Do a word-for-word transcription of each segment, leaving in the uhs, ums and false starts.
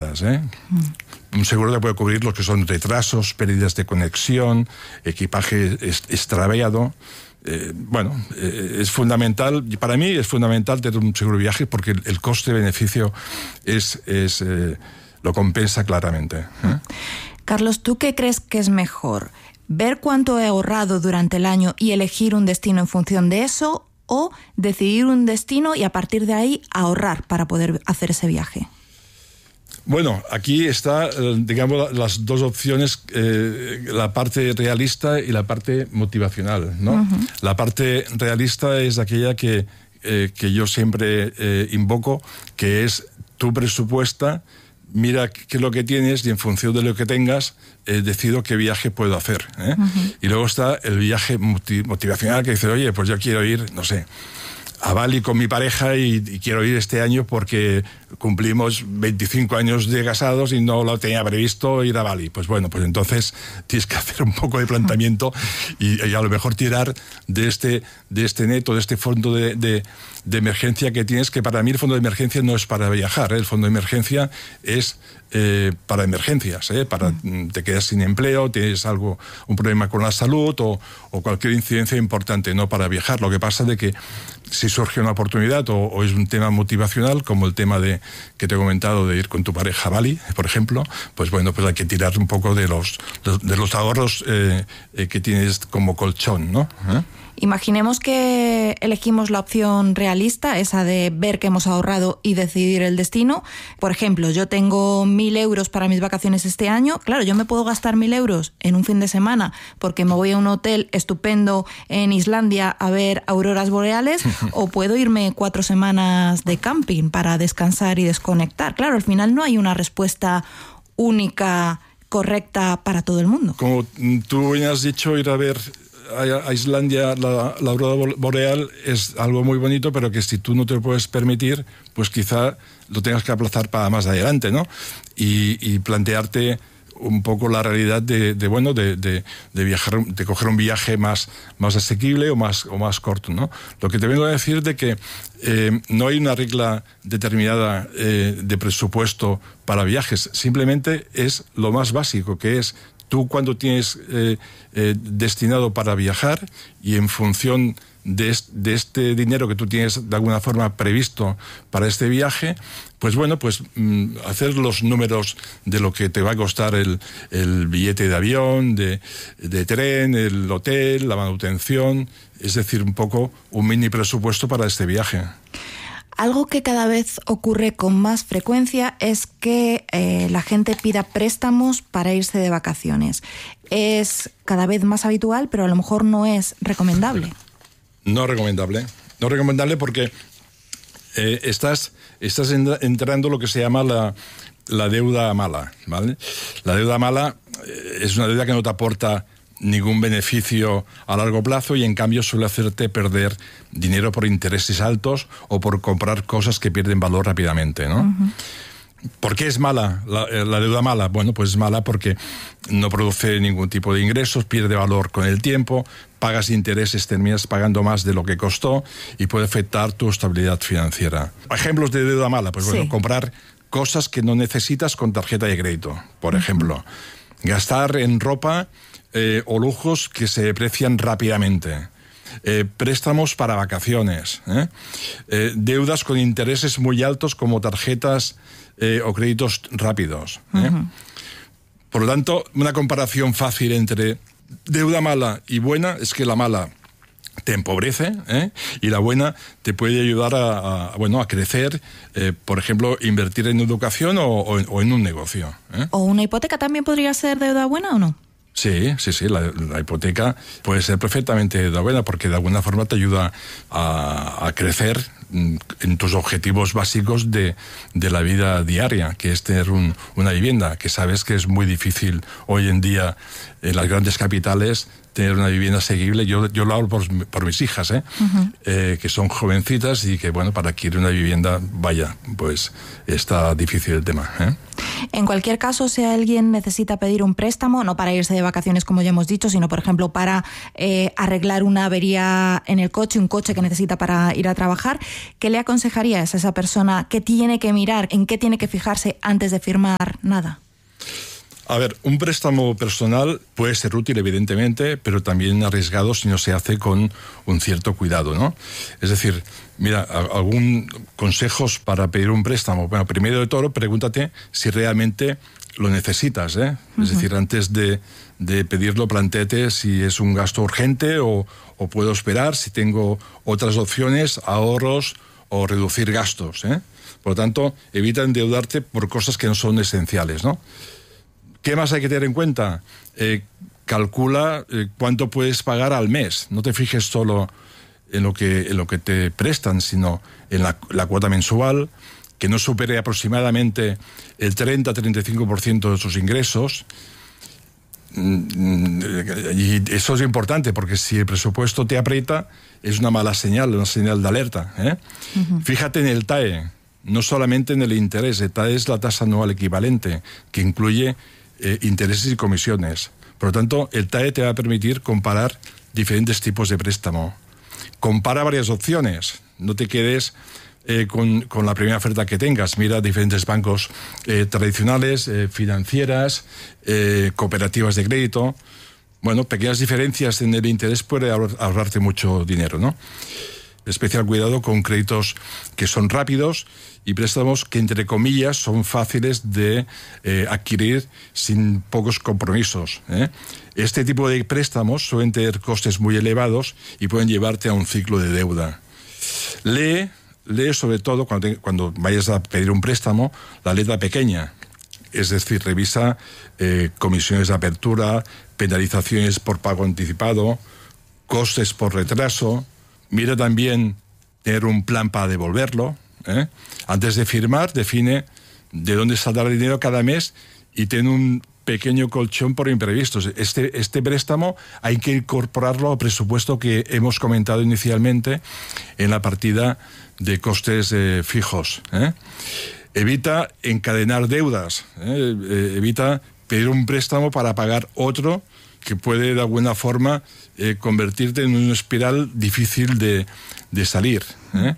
limitadas, ¿eh? Mm. Un seguro te puede cubrir los que son retrasos, pérdidas de conexión, equipaje extraviado. Eh, bueno, eh, es fundamental, para mí es fundamental tener un seguro de viaje porque el, el coste-beneficio es, es eh, lo compensa claramente, ¿eh? Carlos, ¿tú qué crees que es mejor? ¿Ver cuánto he ahorrado durante el año y elegir un destino en función de eso, o decidir un destino y a partir de ahí ahorrar para poder hacer ese viaje? Bueno, aquí está, digamos, las dos opciones, eh, la parte realista y la parte motivacional, ¿no? Uh-huh. La parte realista es aquella que, eh, que yo siempre eh, invoco, que es tu presupuesta, mira qué es lo que tienes y en función de lo que tengas, eh, decido qué viaje puedo hacer, ¿eh? Uh-huh. Y luego está el viaje motivacional que dice, oye, pues yo quiero ir, no sé, a Bali con mi pareja y, y quiero ir este año porque cumplimos veinticinco años de casados y no lo tenía previsto ir a Bali. Pues bueno, pues entonces tienes que hacer un poco de planteamiento y, y a lo mejor tirar de este, de este neto, de este fondo de, de, de emergencia que tienes, que para mí el fondo de emergencia no es para viajar, ¿eh? El fondo de emergencia es eh, para emergencias, ¿eh? Para, te quedas sin empleo, tienes algo, un problema con la salud o, o cualquier incidencia importante, no para viajar. Lo que pasa es de que si surge una oportunidad o, o es un tema motivacional, como el tema de que te he comentado de ir con tu pareja a Bali, por ejemplo, pues bueno, pues hay que tirar un poco de los, de los ahorros eh, eh, que tienes como colchón, ¿no? ¿Eh? Imaginemos que elegimos la opción realista, esa de ver que hemos ahorrado y decidir el destino. Por ejemplo, yo tengo mil euros para mis vacaciones este año. Claro, yo me puedo gastar mil euros en un fin de semana porque me voy a un hotel estupendo en Islandia a ver auroras boreales o puedo irme cuatro semanas de camping para descansar y desconectar. Claro, al final no hay una respuesta única, correcta para todo el mundo. Como tú bien has dicho, ir a ver a Islandia la, la aurora boreal es algo muy bonito, pero que si tú no te lo puedes permitir, pues quizá lo tengas que aplazar para más adelante, ¿no? Y, y plantearte un poco la realidad de, de bueno, de, de, de viajar, de coger un viaje más, más asequible o más, o más corto, ¿no? Lo que te vengo a decir de que eh, no hay una regla determinada eh, de presupuesto para viajes, simplemente es lo más básico, que es tú cuando tienes eh, eh, destinado para viajar y en función de, est- de este dinero que tú tienes de alguna forma previsto para este viaje, pues bueno, pues mm, hacer los números de lo que te va a costar el, el billete de avión, de, de tren, el hotel, la manutención, es decir, un poco un mini presupuesto para este viaje. Algo que cada vez ocurre con más frecuencia es que eh, la gente pida préstamos para irse de vacaciones. Es cada vez más habitual, pero a lo mejor no es recomendable. No recomendable. No recomendable porque eh, estás, estás entrando en lo que se llama la, la deuda mala, ¿vale? La deuda mala eh, es una deuda que no te aporta ningún beneficio a largo plazo y en cambio suele hacerte perder dinero por intereses altos o por comprar cosas que pierden valor rápidamente, ¿no? Uh-huh. ¿Por qué es mala la, la deuda mala? Bueno, pues es mala porque no produce ningún tipo de ingresos, pierde valor con el tiempo, pagas intereses, terminas pagando más de lo que costó y puede afectar tu estabilidad financiera. Ejemplos de deuda mala, pues bueno, sí. Comprar cosas que no necesitas con tarjeta de crédito, por uh-huh. ejemplo. Gastar en ropa Eh, o lujos que se deprecian rápidamente, eh, préstamos para vacaciones, ¿eh? Eh, deudas con intereses muy altos como tarjetas eh, o créditos rápidos, ¿eh? Uh-huh. Por lo tanto, una comparación fácil entre deuda mala y buena es que la mala te empobrece, ¿eh? Y la buena te puede ayudar a, a, bueno, a crecer, eh, por ejemplo, invertir en educación o, o, o en un negocio, ¿eh? ¿O una hipoteca también podría ser deuda buena o no? Sí, sí, sí, la, la hipoteca puede ser perfectamente deuda buena porque de alguna forma te ayuda a, a crecer en tus objetivos básicos de, de la vida diaria, que es tener un, una vivienda, que sabes que es muy difícil hoy en día en las grandes capitales tener una vivienda asequible. Yo, yo lo hablo por, por mis hijas, ¿eh? Uh-huh. Eh, que son jovencitas y que, bueno, para adquirir una vivienda, vaya, pues está difícil el tema, ¿eh? En cualquier caso, si alguien necesita pedir un préstamo, no para irse de vacaciones como ya hemos dicho, sino por ejemplo para eh, arreglar una avería en el coche, un coche que necesita para ir a trabajar, ¿qué le aconsejarías a esa persona? ¿Qué tiene que mirar? ¿En qué tiene que fijarse antes de firmar nada? A ver, un préstamo personal puede ser útil, evidentemente, pero también arriesgado si no se hace con un cierto cuidado, ¿no? Es decir, mira, algún consejos para pedir un préstamo. Bueno, primero de todo, pregúntate si realmente lo necesitas, ¿eh? Uh-huh. Es decir, antes de, de pedirlo, plantéate si es un gasto urgente o, o puedo esperar, si tengo otras opciones, ahorros o reducir gastos, ¿eh? Por lo tanto, evita endeudarte por cosas que no son esenciales, ¿no? ¿Qué más hay que tener en cuenta? Eh, calcula eh, cuánto puedes pagar al mes. No te fijes solo en lo que, en lo que te prestan, sino en la, la cuota mensual, que no supere aproximadamente el treinta a treinta y cinco por ciento de tus ingresos. Y eso es importante, porque si el presupuesto te aprieta, es una mala señal, una señal de alerta, ¿eh? Uh-huh. Fíjate en el T A E, no solamente en el interés. El T A E es la tasa anual equivalente, que incluye Eh, intereses y comisiones. Por lo tanto, el T A E te va a permitir comparar diferentes tipos de préstamo. Compara varias opciones. No te quedes eh, con, con la primera oferta que tengas. Mira diferentes bancos eh, tradicionales, eh, financieras, eh, cooperativas de crédito. Bueno, pequeñas diferencias en el interés puede ahorrarte mucho dinero, ¿no? Especial cuidado con créditos que son rápidos y préstamos que, entre comillas, son fáciles de eh, adquirir sin pocos compromisos, ¿eh? Este tipo de préstamos suelen tener costes muy elevados y pueden llevarte a un ciclo de deuda. Lee, lee sobre todo cuando, te, cuando vayas a pedir un préstamo, la letra pequeña. Es decir, revisa eh, comisiones de apertura, penalizaciones por pago anticipado, costes por retraso. Mira también tener un plan para devolverlo, ¿eh? Antes de firmar, define de dónde saldrá el dinero cada mes y ten un pequeño colchón por imprevistos. Este, este préstamo hay que incorporarlo al presupuesto que hemos comentado inicialmente en la partida de costes eh, fijos, ¿eh? Evita encadenar deudas, ¿eh? Eh, evita pedir un préstamo para pagar otro que puede de alguna forma eh, convertirte en una espiral difícil de, de salir, ¿eh?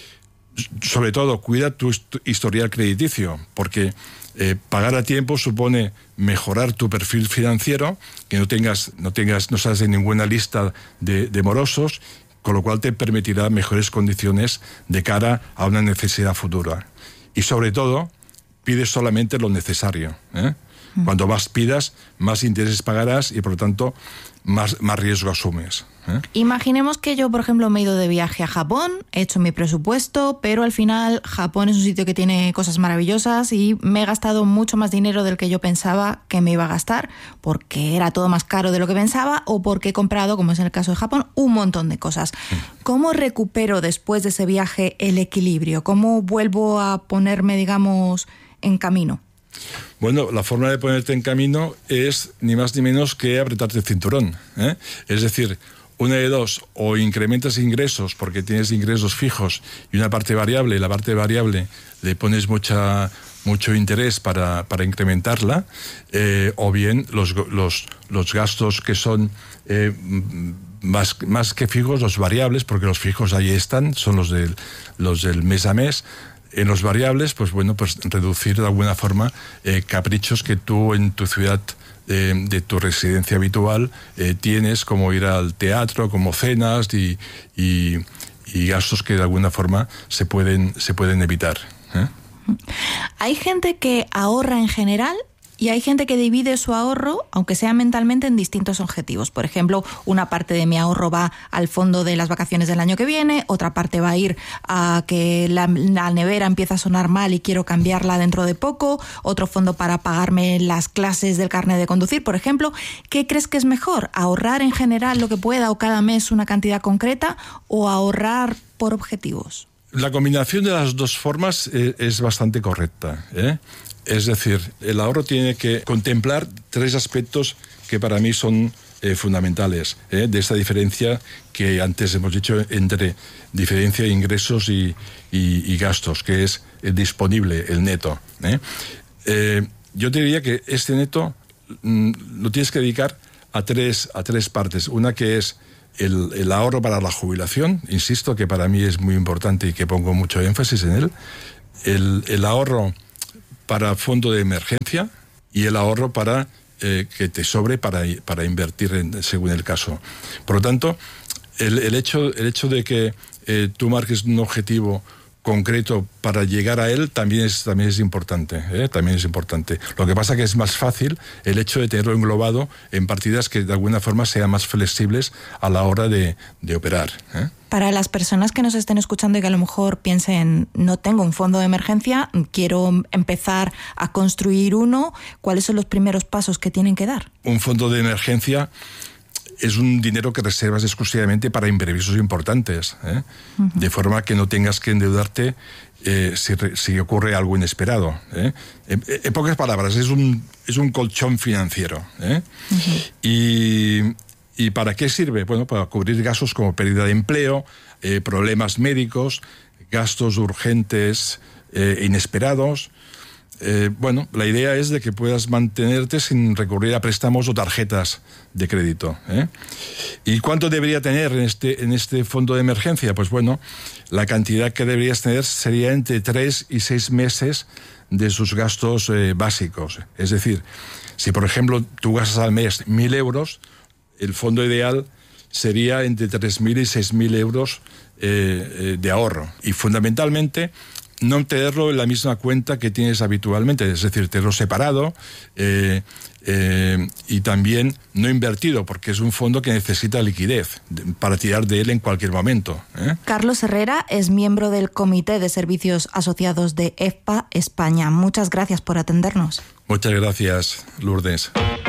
Sobre todo, cuida tu historial crediticio, porque eh, pagar a tiempo supone mejorar tu perfil financiero, que no tengas, no tengas, no salgas en ninguna lista de, de morosos, con lo cual te permitirá mejores condiciones de cara a una necesidad futura. Y sobre todo, pide solamente lo necesario, ¿eh? Cuando más pidas, más intereses pagarás y, por lo tanto, más, más riesgo asumes, ¿eh? Imaginemos que yo, por ejemplo, me he ido de viaje a Japón, he hecho mi presupuesto, pero al final Japón es un sitio que tiene cosas maravillosas y me he gastado mucho más dinero del que yo pensaba que me iba a gastar, porque era todo más caro de lo que pensaba o porque he comprado, como es en el caso de Japón, un montón de cosas. ¿Cómo recupero después de ese viaje el equilibrio? ¿Cómo vuelvo a ponerme, digamos, en camino? Bueno, la forma de ponerte en camino es ni más ni menos que apretarte el cinturón, ¿eh? Es decir, una de dos, o incrementas ingresos porque tienes ingresos fijos y una parte variable, y la parte variable le pones mucha, mucho interés para, para incrementarla, eh, o bien los, los, los gastos que son eh, más, más que fijos, los variables, porque los fijos ahí están, son los del, los del mes a mes. En los variables, pues bueno, pues reducir de alguna forma eh, caprichos que tú en tu ciudad eh, de tu residencia habitual eh, tienes, como ir al teatro, como cenas y, y, y gastos que de alguna forma se pueden, se pueden evitar, ¿eh? Hay gente que ahorra en general y hay gente que divide su ahorro, aunque sea mentalmente, en distintos objetivos. Por ejemplo, una parte de mi ahorro va al fondo de las vacaciones del año que viene, otra parte va a ir a que la, la nevera empieza a sonar mal y quiero cambiarla dentro de poco, otro fondo para pagarme las clases del carnet de conducir, por ejemplo. ¿Qué crees que es mejor? ¿Ahorrar en general lo que pueda o cada mes una cantidad concreta o ahorrar por objetivos? La combinación de las dos formas eh, es bastante correcta, ¿eh? Es decir, el ahorro tiene que contemplar tres aspectos que para mí son eh, fundamentales, ¿eh? De esta diferencia que antes hemos dicho entre diferencia de ingresos y, y, y gastos, que es el disponible, el neto, ¿eh? Eh, yo te diría que este neto mm, lo tienes que dedicar a tres, a tres partes. Una que es el, el ahorro para la jubilación, insisto que para mí es muy importante y que pongo mucho énfasis en él. El, el ahorro para fondo de emergencia y el ahorro para eh, que te sobre para, para invertir en, según el caso. Por lo tanto, el, el, hecho, el hecho de que eh, tú marques un objetivo concreto para llegar a él también es, también es importante, ¿eh? También es importante. Lo que pasa que es más fácil el hecho de tenerlo englobado en partidas que de alguna forma sean más flexibles a la hora de, de operar, ¿eh? Para las personas que nos estén escuchando y que a lo mejor piensen, no tengo un fondo de emergencia, quiero empezar a construir uno, ¿cuáles son los primeros pasos que tienen que dar? Un fondo de emergencia es un dinero que reservas exclusivamente para imprevistos importantes, ¿eh? Uh-huh. De forma que no tengas que endeudarte eh, si, si ocurre algo inesperado, ¿eh? En, en pocas palabras, es un, es un colchón financiero, ¿eh? Uh-huh. Y, ¿y para qué sirve? Bueno, para cubrir gastos como pérdida de empleo, eh, problemas médicos, gastos urgentes eh, inesperados. Eh, bueno, la idea es de que puedas mantenerte sin recurrir a préstamos o tarjetas de crédito, ¿eh? ¿Y cuánto debería tener en este, en este fondo de emergencia? Pues bueno, la cantidad que deberías tener sería entre tres y seis meses de sus gastos eh, básicos. Es decir, si por ejemplo tú gastas al mes mil euros, el fondo ideal sería entre tres mil y seis mil euros eh, eh, de ahorro. Y fundamentalmente no tenerlo en la misma cuenta que tienes habitualmente, es decir, tenerlo separado eh, eh, y también no invertido, porque es un fondo que necesita liquidez para tirar de él en cualquier momento, ¿eh? Carlos Herrera es miembro del Comité de Servicios Asociados de E F P A España. Muchas gracias por atendernos. Muchas gracias, Lourdes.